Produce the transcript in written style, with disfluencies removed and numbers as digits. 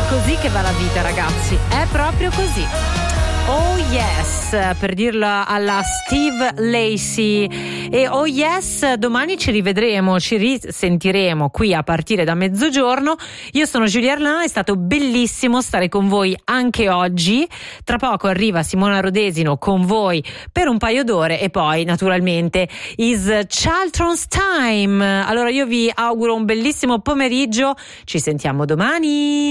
così che va la vita, ragazzi, è proprio così. Oh yes, per dirlo alla Steve Lacy. E oh yes, domani ci rivedremo, ci risentiremo qui a partire da mezzogiorno. Io sono Giulia Arlan, è stato bellissimo stare con voi anche oggi. Tra poco arriva Simona Rodesino con voi per un paio d'ore e poi naturalmente is Charlton's Time. Allora io vi auguro un bellissimo pomeriggio, ci sentiamo domani.